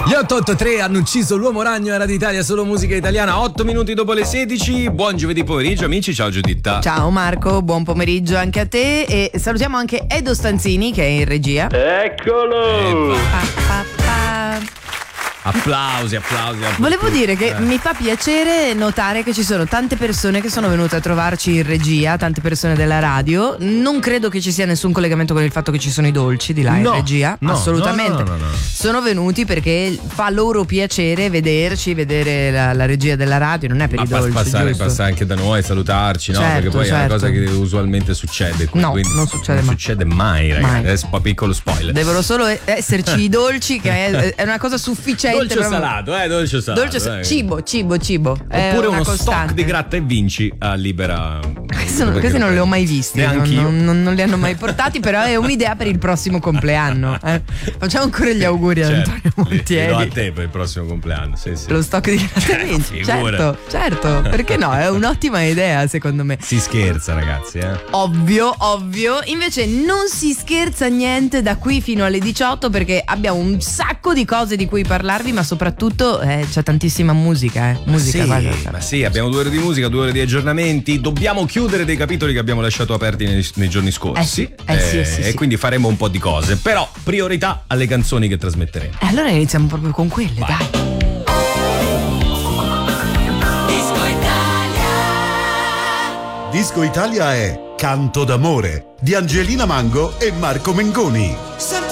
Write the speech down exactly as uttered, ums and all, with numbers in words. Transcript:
Gli otto otto tre hanno ucciso l'uomo ragno, era d'Italia, solo musica italiana, otto minuti dopo le sedici. Buon giovedì pomeriggio amici, ciao Giuditta. Ciao Marco, buon pomeriggio anche a te e salutiamo anche Edo Stanzini che è in regia. Eccolo! Eh, Pa, pa, pa. Applausi, applausi, applausi. Volevo dire che eh. mi fa piacere notare che ci sono tante persone che sono venute a trovarci in regia, tante persone della radio. Non credo che ci sia nessun collegamento con il fatto che ci sono i dolci di là No, in regia, no, assolutamente. no, no, no, no. Sono venuti perché fa loro piacere vederci, vedere la, la regia della radio, non è per Ma i pass- dolci, passare, giusto? passare anche da noi, salutarci, no? Certo, Perché poi certo. è una cosa che usualmente succede qui, No, quindi non succede non mai. succede mai, ragazzi. Mai. Adesso un piccolo spoiler. Devono solo esserci i dolci, che è, è una cosa sufficiente. Dolce o proprio- salato, eh, dolce o salato. Dolce, sa- eh. cibo, cibo, cibo. È Oppure una uno costante. stock di gratta e vinci a libera. Questi, non, questi non li ho mai visti, non, Neanch'io. non, non, non li hanno mai portati, però è un'idea per il prossimo compleanno. eh. Facciamo ancora gli auguri a Certo, Antonio li- li do Montieri. a te per il prossimo compleanno, sì, sì. Lo stock di gratta e vinci. figurati. Certo, certo, perché no? È un'ottima idea secondo me. Si scherza, ragazzi, eh. Ovvio, ovvio. Invece non si scherza niente da qui fino alle diciotto perché abbiamo un sacco di cose di cui parlarvi, ma soprattutto eh, c'è tantissima musica, eh. Musica, sì, guarda. ma sì, abbiamo due ore di musica, due ore di aggiornamenti. Dobbiamo chiudere dei capitoli che abbiamo lasciato aperti nei, nei giorni scorsi. Eh sì, eh sì, sì, e sì. quindi faremo un po' di cose. Però priorità alle canzoni che trasmetteremo. E allora iniziamo proprio con quelle, Vai. dai. Disco Italia è Canto d'amore di Angelina Mango e Marco Mengoni. Sarà